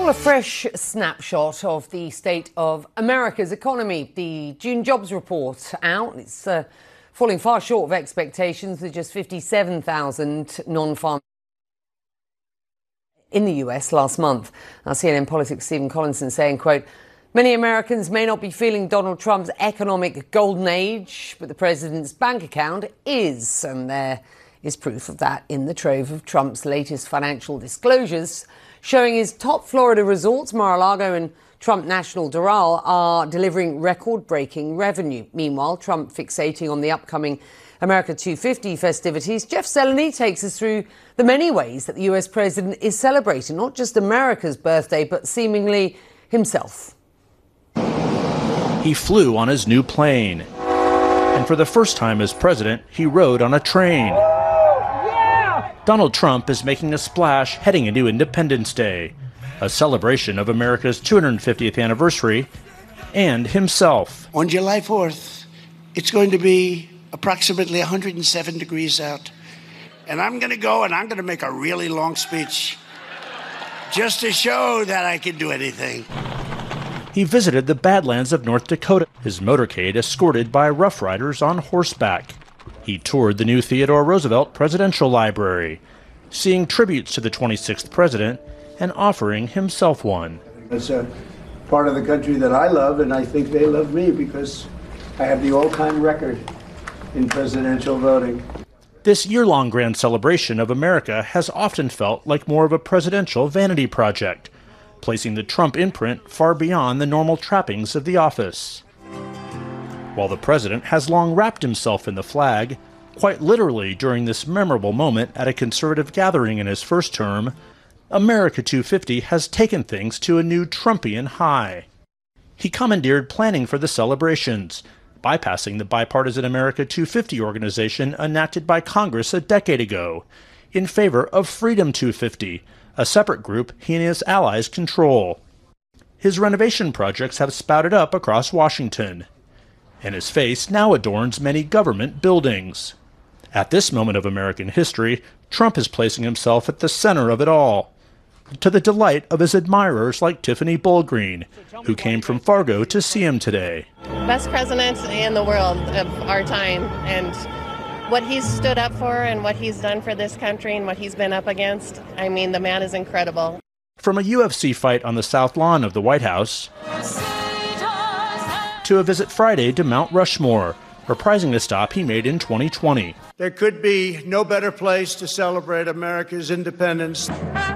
Well, a fresh snapshot of the state of America's economy. The June jobs report out. It's falling far short of expectations with just 57,000 non-farm in the US last month. Our CNN Politics' Stephen Collinson saying, quote, "Many Americans may not be feeling Donald Trump's economic golden age, but the president's bank account is." And there is proof of that in the trove of Trump's latest financial disclosures, showing his top Florida resorts, Mar-a-Lago and Trump National Doral, are delivering record-breaking revenue. Meanwhile, Trump fixating on the upcoming America 250 festivities. Jeff Zeleny takes us through the many ways that the US president is celebrating not just America's birthday, but seemingly himself. He flew on his new plane. And for the first time as president, he rode on a train. Donald Trump is making a splash heading into Independence Day, a celebration of America's 250th anniversary, and himself. On July 4th, it's going to be approximately 107 degrees out. And I'm going to go and I'm going to make a really long speech just to show that I can do anything. He visited the Badlands of North Dakota, his motorcade escorted by Rough Riders on horseback. He toured the new Theodore Roosevelt Presidential Library, seeing tributes to the 26th president and offering himself one. It's a part of the country that I love, and I think they love me because I have the all-time record in presidential voting. This year-long grand celebration of America has often felt like more of a presidential vanity project, placing the Trump imprint far beyond the normal trappings of the office. While the president has long wrapped himself in the flag, quite literally during this memorable moment at a conservative gathering in his first term, America 250 has taken things to a new Trumpian high. He commandeered planning for the celebrations, bypassing the bipartisan America 250 organization enacted by Congress a decade ago, in favor of Freedom 250, a separate group he and his allies control. His renovation projects have spouted up across Washington, and his face now adorns many government buildings. At this moment of American history, Trump is placing himself at the center of it all, to the delight of his admirers like Tiffany Bullgreen, who came from Fargo to see him today. Best president in the world of our time, and what he's stood up for and what he's done for this country and what he's been up against, I mean, the man is incredible. From a UFC fight on the South Lawn of the White House to a visit Friday to Mount Rushmore, reprising the stop he made in 2020. There could be no better place to celebrate America's independence.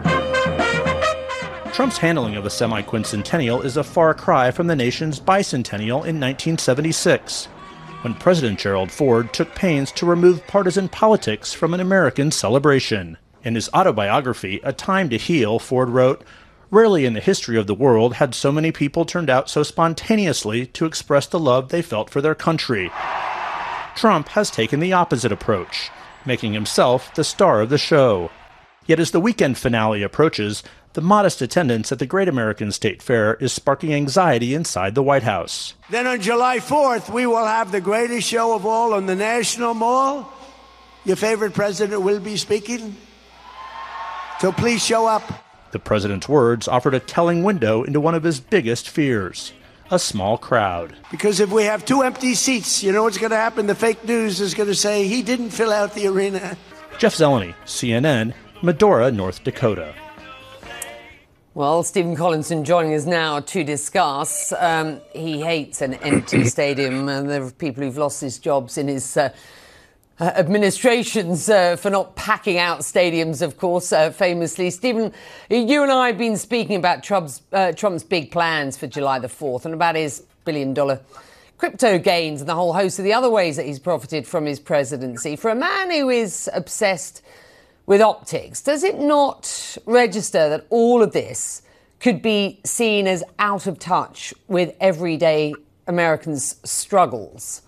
Trump's handling of the semi-quincentennial is a far cry from the nation's bicentennial in 1976, when President Gerald Ford took pains to remove partisan politics from an American celebration. In his autobiography, A Time to Heal, Ford wrote, "Rarely in the history of the world had so many people turned out so spontaneously to express the love they felt for their country." Trump has taken the opposite approach, making himself the star of the show. Yet as the weekend finale approaches, the modest attendance at the Great American State Fair is sparking anxiety inside the White House. Then on July 4th, we will have the greatest show of all on the National Mall. Your favorite president will be speaking. So please show up. The president's words offered a telling window into one of his biggest fears: a small crowd. Because if we have 2 empty seats, you know what's going to happen? The fake news is going to say he didn't fill out the arena. Jeff Zeleny, CNN, Medora, North Dakota. Well, Stephen Collinson joining us now to discuss. He hates an empty stadium, and there are people who've lost his jobs in his administrations for not packing out stadiums, of course, famously. Stephen, you and I have been speaking about Trump's big plans for July the 4th and about his billion-dollar crypto gains and the whole host of the other ways that he's profited from his presidency. For a man who is obsessed with optics, does it not register that all of this could be seen as out of touch with everyday Americans' struggles?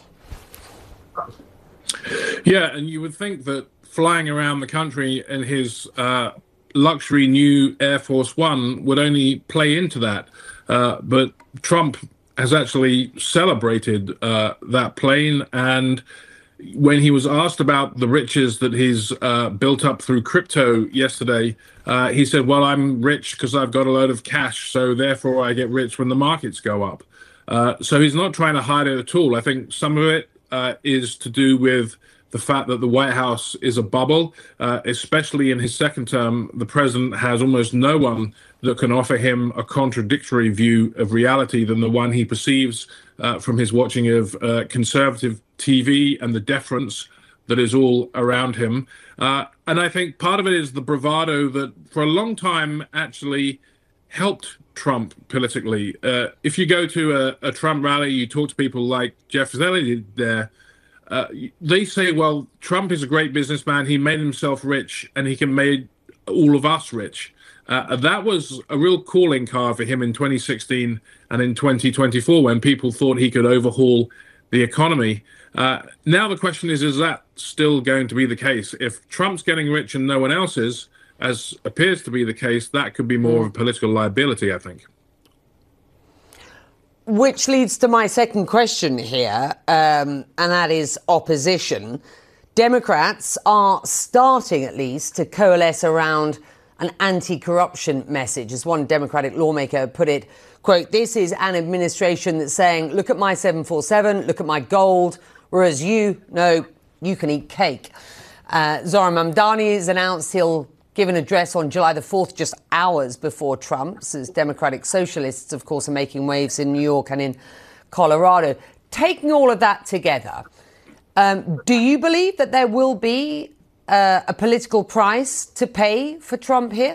Yeah, and you would think that flying around the country in his luxury new Air Force One would only play into that. But Trump has actually celebrated that plane, and when he was asked about the riches that he's built up through crypto yesterday, he said, well, I'm rich because I've got a load of cash, so therefore I get rich when the markets go up. So he's not trying to hide it at all. I think some of it is to do with the fact that the White House is a bubble, especially in his second term. The president has almost no one that can offer him a contradictory view of reality than the one he perceives from his watching of conservative TV and the deference that is all around him. And I think part of it is the bravado that for a long time actually helped Trump politically. If you go to a Trump rally, you talk to people like Jeff Zeleny there, they say, well, Trump is a great businessman. He made himself rich and he can make all of us rich. That was a real calling card for him in 2016 and in 2024 when people thought he could overhaul the economy. Now the question is that still going to be the case? If Trump's getting rich and no one else is, as appears to be the case, that could be more of a political liability, I think. Which leads to my second question here, and that is opposition. Democrats are starting, at least, to coalesce around an anti-corruption message. As one Democratic lawmaker put it, quote, this is an administration that's saying, look at my 747, look at my gold, whereas you can eat cake. Zohran Mamdani has announced he'll give an address on July the 4th, just hours before Trump's, as Democratic Socialists, of course, are making waves in New York and in Colorado. Taking all of that together, do you believe that there will be a political price to pay for Trump here?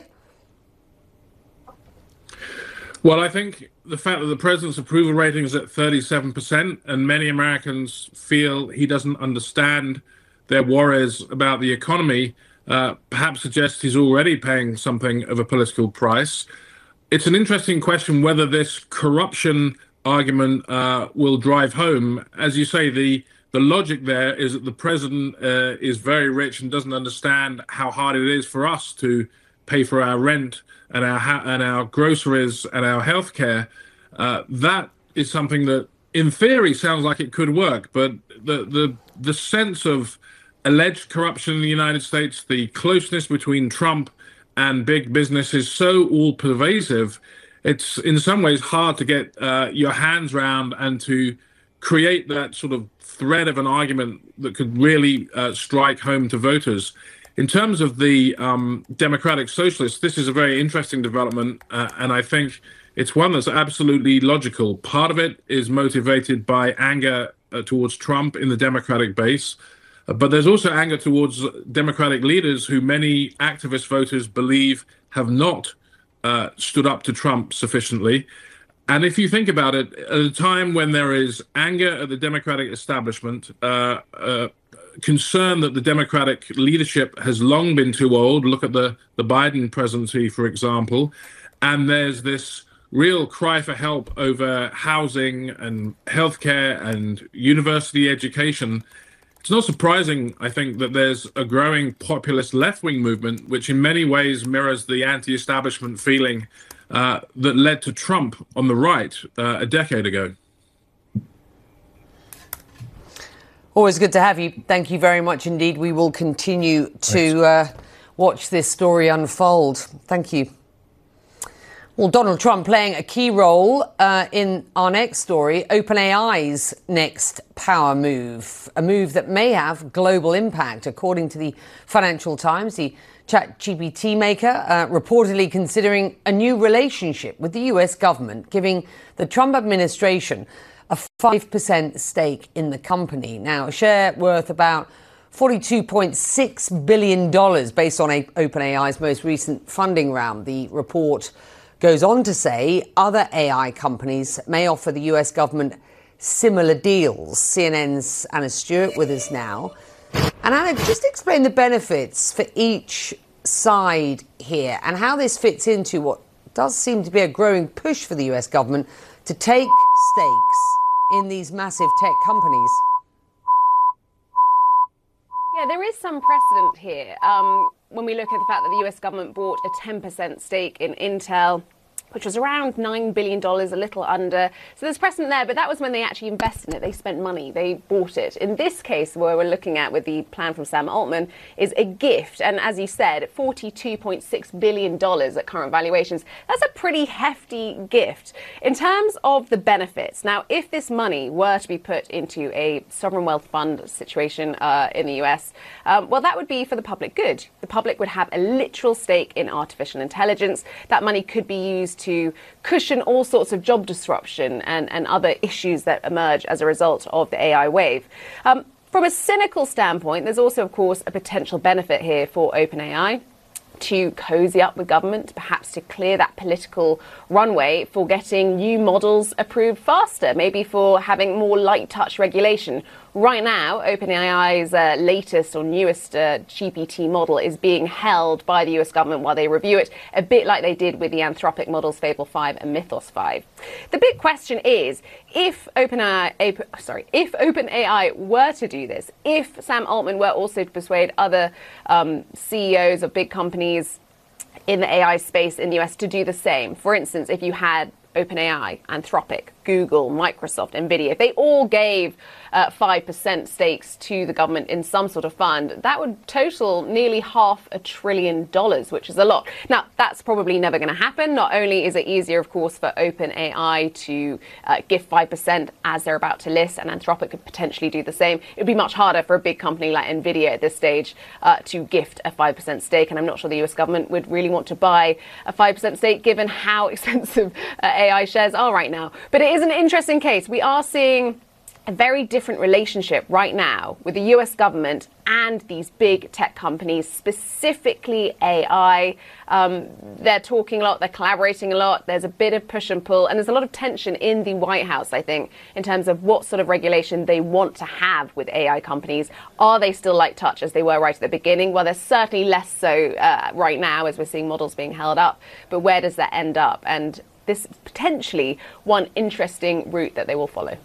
Well, I think the fact that the president's approval rating is at 37% and many Americans feel he doesn't understand their worries about the economy perhaps suggests he's already paying something of a political price. It's an interesting question whether this corruption argument will drive home. As you say, the logic there is that the president is very rich and doesn't understand how hard it is for us to pay for our rent and our groceries and our health care. That is something that, in theory, sounds like it could work. But the sense of alleged corruption in the United States, the closeness between Trump and big business is so all-pervasive, it's in some ways hard to get your hands around and to create that sort of thread of an argument that could really strike home to voters. In terms of the Democratic Socialists, this is a very interesting development, and I think it's one that's absolutely logical. Part of it is motivated by anger towards Trump in the Democratic base, but there's also anger towards Democratic leaders who many activist voters believe have not stood up to Trump sufficiently. And if you think about it, at a time when there is anger at the Democratic establishment, concern that the Democratic leadership has long been too old, look at the Biden presidency, for example, and there's this real cry for help over housing and healthcare and university education, it's not surprising, I think, that there's a growing populist left-wing movement, which in many ways mirrors the anti-establishment feeling that led to Trump on the right a decade ago. Always good to have you. Thank you very much indeed. We will continue to watch this story unfold. Thank you. Well, Donald Trump playing a key role in our next story, OpenAI's next power move, a move that may have global impact. According to the Financial Times, the ChatGPT maker reportedly considering a new relationship with the US government, giving the Trump administration a 5% stake in the company. Now, a share worth about $42.6 billion based on OpenAI's most recent funding round. The report goes on to say other AI companies may offer the US government similar deals. CNN's Anna Stewart with us now. And Anna, just explain the benefits for each side here and how this fits into what does seem to be a growing push for the US government to take stakes in these massive tech companies. Yeah, there is some precedent here. When we look at the fact that the US government bought a 10% stake in Intel which was around $9 billion, a little under. So there's precedent there, but that was when they actually invested in it. They spent money, they bought it. In this case, where we're looking at with the plan from Sam Altman, is a gift. And as you said, $42.6 billion at current valuations. That's a pretty hefty gift. In terms of the benefits, now, if this money were to be put into a sovereign wealth fund situation in the US, well, that would be for the public good. The public would have a literal stake in artificial intelligence. That money could be used to cushion all sorts of job disruption and other issues that emerge as a result of the AI wave. From a cynical standpoint, there's also, of course, a potential benefit here for OpenAI to cozy up with government, perhaps to clear that political runway for getting new models approved faster, maybe for having more light touch regulation. Right now, OpenAI's latest or newest GPT model is being held by the US government while they review it, a bit like they did with the Anthropic models Fable 5 and Mythos 5. The big question is, if OpenAI were to do this, if Sam Altman were also to persuade other CEOs of big companies in the AI space in the US to do the same, for instance, if you had OpenAI, Anthropic, Google, Microsoft, Nvidia, if they all gave 5% stakes to the government in some sort of fund, that would total nearly $500 billion, which is a lot. Now, that's probably never going to happen. Not only is it easier, of course, for OpenAI to give 5% as they're about to list, and Anthropic could potentially do the same, it would be much harder for a big company like Nvidia at this stage to gift a 5% stake, and I'm not sure the US government would really want to buy a 5% stake given how expensive AI shares are right now. But it is an interesting case. We are seeing a very different relationship right now with the US government and these big tech companies, specifically AI. They're talking a lot, they're collaborating a lot, there's a bit of push and pull, and there's a lot of tension in the White House, I think, in terms of what sort of regulation they want to have with AI companies. Are they still light touch as they were right at the beginning? Well, they're certainly less so right now as we're seeing models being held up, but where does that end up? And this is potentially one interesting route that they will follow.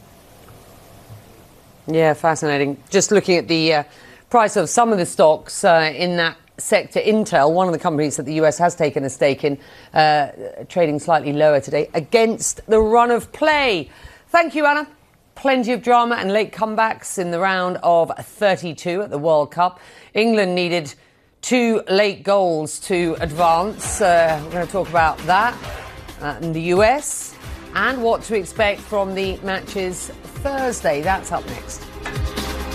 Yeah, fascinating. Just looking at the price of some of the stocks in that sector, Intel, one of the companies that the US has taken a stake in, trading slightly lower today against the run of play. Thank you, Anna. Plenty of drama and late comebacks in the round of 32 at the World Cup. England needed 2 late goals to advance. We're going to talk about that in the US and what to expect from the matches Thursday. That's up next.